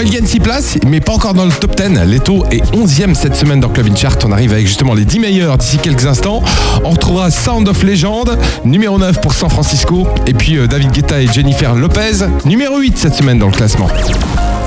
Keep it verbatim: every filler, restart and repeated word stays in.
il gagne six places, mais pas encore dans le top dix. Leto est onzième cette semaine dans Club In Chart. On arrive avec justement les dix meilleurs d'ici quelques instants. On retrouvera Sound of Legend, numéro neuf pour San Francisco. Et puis euh, David Guetta et Jennifer Lopez, numéro huit cette semaine dans le classement.